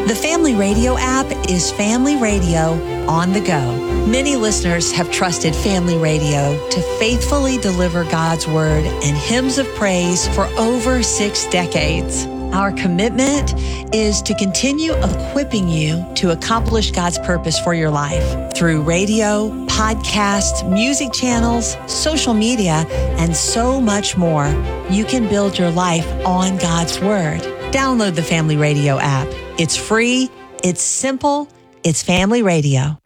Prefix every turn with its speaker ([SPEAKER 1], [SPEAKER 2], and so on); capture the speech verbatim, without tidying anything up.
[SPEAKER 1] The Family Radio app is Family Radio on the go. Many listeners have trusted Family Radio to faithfully deliver God's Word and hymns of praise for over six decades. Our commitment is to continue equipping you to accomplish God's purpose for your life through radio, podcasts, music channels, social media, and so much more. You can build your life on God's Word. Download the Family Radio app. It's free, it's simple, it's Family Radio.